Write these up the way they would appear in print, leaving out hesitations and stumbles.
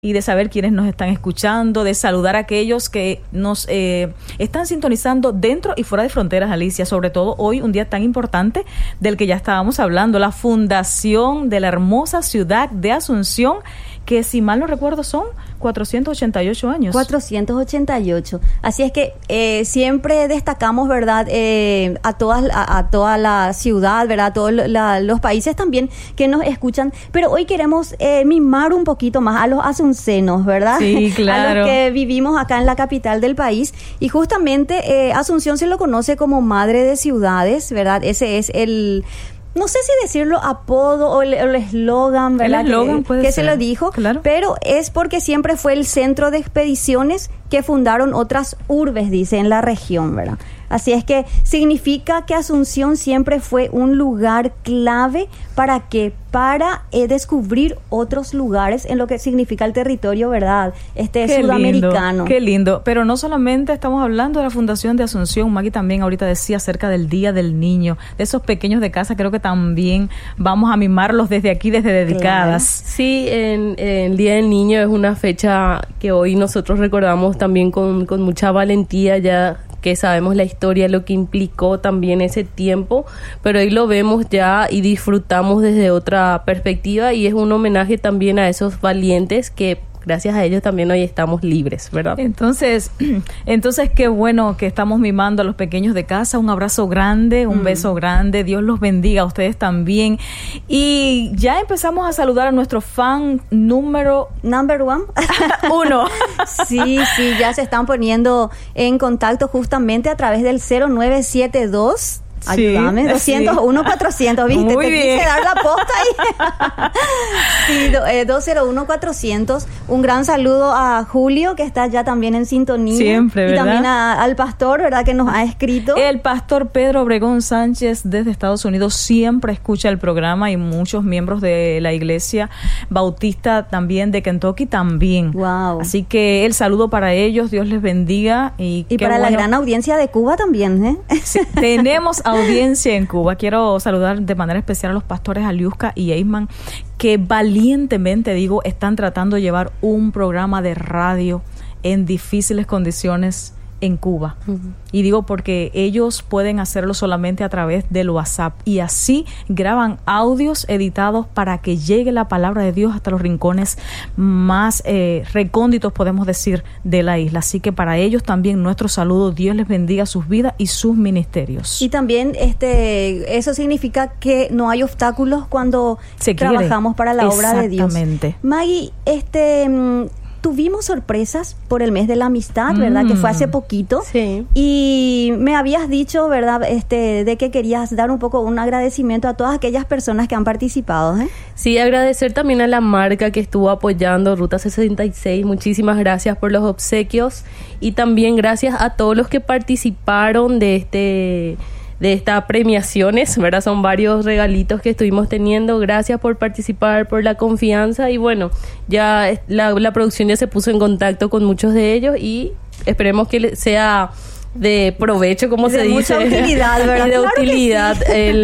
y de saber quiénes nos están escuchando, de saludar a aquellos que nos están sintonizando dentro y fuera de fronteras, Alicia, sobre todo hoy, un día tan importante del que ya estábamos hablando, la fundación de la hermosa ciudad de Asunción, que si mal no recuerdo son 488 años. 488. Así es que siempre destacamos, ¿verdad? A toda la ciudad, ¿verdad? A todos los países también que nos escuchan. Pero hoy queremos mimar un poquito más a los asuncenos, ¿verdad? Sí, claro. A los que vivimos acá en la capital del país. Y justamente Asunción se lo conoce como madre de ciudades, ¿verdad? Ese es el... No sé si decirlo apodo o el eslogan, ¿verdad? El eslogan puede que ser. Se lo dijo, claro. Pero es porque siempre fue el centro de expediciones que fundaron otras urbes, dice, en la región, ¿verdad? Así es que significa que Asunción siempre fue un lugar clave para descubrir otros lugares en lo que significa el territorio, ¿verdad? Sudamericano. Qué lindo. Pero no solamente estamos hablando de la Fundación de Asunción, Maggie también ahorita decía acerca del Día del Niño, de esos pequeños de casa, creo que también vamos a mimarlos desde aquí, desde Dedicadas. Claro. Sí, el Día del Niño es una fecha que hoy nosotros recordamos también con mucha valentía, ya que sabemos la historia, lo que implicó también ese tiempo, pero hoy lo vemos ya y disfrutamos desde otra perspectiva, y es un homenaje también a esos valientes que gracias a ellos también hoy estamos libres, ¿verdad? Entonces qué bueno que estamos mimando a los pequeños de casa. Un abrazo grande, un beso grande. Dios los bendiga a ustedes también. Y ya empezamos a saludar a nuestro fan number one. Uno. Sí, ya se están poniendo en contacto justamente a través del 0972. Ayúdame, 201 400, ¿viste? Muy te bien. Quise dar la posta ahí. Sí, 201 400. Un gran saludo a Julio, que está ya también en sintonía. Siempre, ¿verdad? Y también al pastor, ¿verdad? Que nos ha escrito. El pastor Pedro Obregón Sánchez desde Estados Unidos siempre escucha el programa, y muchos miembros de la iglesia bautista también de Kentucky también. Wow. Así que el saludo para ellos, Dios les bendiga. Y para la gran audiencia de Cuba también, ¿eh? Sí, tenemos audiencia en Cuba. Quiero saludar de manera especial a los pastores Aliuska y Eisman, que valientemente, están tratando de llevar un programa de radio en difíciles condiciones en Cuba. Uh-huh. Y digo porque ellos pueden hacerlo solamente a través del WhatsApp, y así graban audios editados para que llegue la palabra de Dios hasta los rincones más recónditos, podemos decir, de la isla. Así que para ellos también nuestro saludo. Dios les bendiga sus vidas y sus ministerios. Y también eso significa que no hay obstáculos cuando trabajamos para la obra de Dios. Exactamente. Maggie, tuvimos sorpresas por el mes de la amistad, ¿verdad? Que fue hace poquito. Sí. Y me habías dicho, ¿verdad? De que querías dar un poco un agradecimiento a todas aquellas personas que han participado, ¿eh? Sí, agradecer también a la marca que estuvo apoyando Ruta 66. Muchísimas gracias por los obsequios, y también gracias a todos los que participaron de estas premiaciones, ¿verdad? Son varios regalitos que estuvimos teniendo. Gracias por participar, por la confianza, y bueno, ya la producción ya se puso en contacto con muchos de ellos, y esperemos que sea de provecho, como se dice. De mucha utilidad, ¿verdad? Y de claro utilidad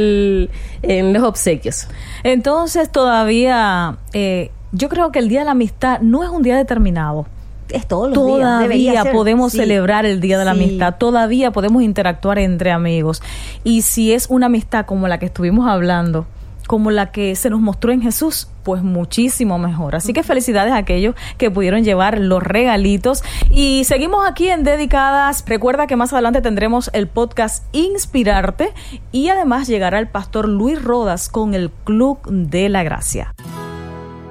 en los obsequios. Entonces todavía, yo creo que el Día de la Amistad no es un día determinado. Es todos los todavía días. Podemos celebrar el Día de la Amistad, todavía podemos interactuar entre amigos, y si es una amistad como la que estuvimos hablando, como la que se nos mostró en Jesús, pues muchísimo mejor. Así que felicidades a aquellos que pudieron llevar los regalitos, y seguimos aquí en Dedicadas. Recuerda que más adelante tendremos el podcast Inspirarte, y además llegará el pastor Luis Rodas con el Club de la Gracia.